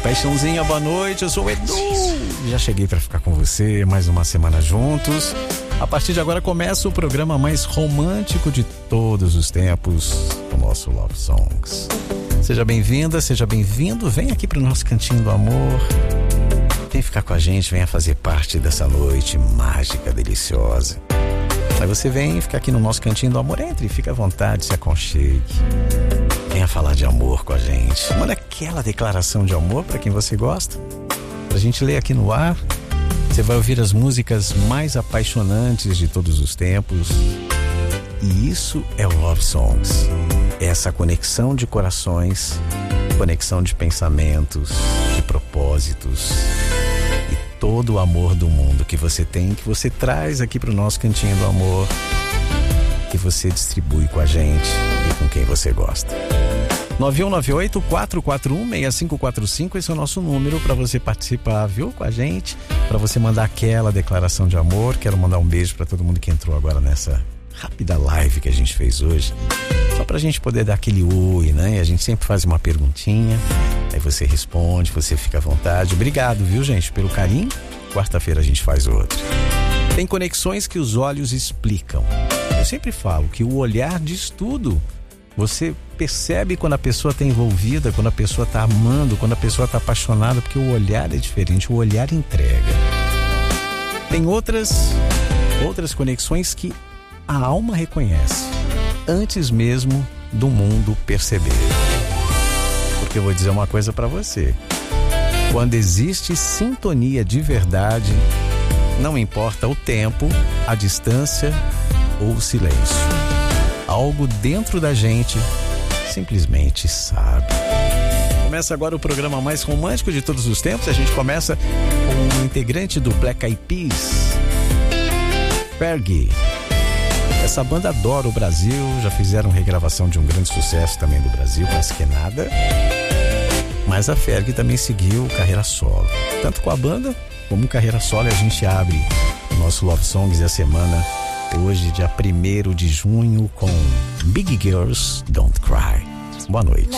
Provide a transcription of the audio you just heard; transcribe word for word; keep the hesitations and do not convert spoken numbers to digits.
Paixãozinha, boa noite, eu sou o Edu. Já cheguei para ficar com você mais uma semana juntos. A partir de agora começa o programa mais romântico de todos os tempos, o nosso Love Songs. Seja bem-vinda, seja bem-vindo, vem aqui pro nosso Cantinho do Amor. Vem ficar com a gente, venha fazer parte dessa noite mágica, deliciosa. Aí você vem ficar aqui no nosso Cantinho do Amor, entre, fica à vontade, se aconchegue. Venha falar de amor com a gente. Manda aquela declaração de amor para quem você gosta, pra gente ler aqui no ar. Você vai ouvir as músicas mais apaixonantes de todos os tempos. E isso é o Love Songs. Essa conexão de corações, conexão de pensamentos, de propósitos e todo o amor do mundo que você tem, que você traz aqui pro nosso Cantinho do Amor, que você distribui com a gente e com quem você gosta. nove um nove oito, quatro quatro um, seis cinco quatro cinco, esse é o nosso número para você participar, viu, com a gente, para você mandar aquela declaração de amor. Quero mandar um beijo para todo mundo que entrou agora nessa rápida live que a gente fez hoje, só pra gente poder dar aquele oi, né? E a gente sempre faz uma perguntinha, aí você responde, você fica à vontade. Obrigado, viu, gente, pelo carinho. Quarta-feira a gente faz outra. Tem conexões que os olhos explicam. Eu sempre falo que o olhar diz tudo. Você percebe quando a pessoa está envolvida, quando a pessoa está amando, quando a pessoa está apaixonada, porque o olhar é diferente, o olhar entrega. Tem outras, outras conexões que a alma reconhece, antes mesmo do mundo perceber. Porque eu vou dizer uma coisa para você. Quando existe sintonia de verdade, não importa o tempo, a distância ou o silêncio. Algo dentro da gente simplesmente sabe. Começa agora o programa mais romântico de todos os tempos. A gente começa com um integrante do Black Eyed Peas, Fergie. Essa banda adora o Brasil, já fizeram regravação de um grande sucesso também do Brasil, Mas Que Nada. Mas a Fergie também seguiu carreira solo, tanto com a banda como carreira solo. E a gente abre o nosso Love Songs e a semana hoje, dia primeiro de junho, com Big Girls Don't Cry. Boa noite.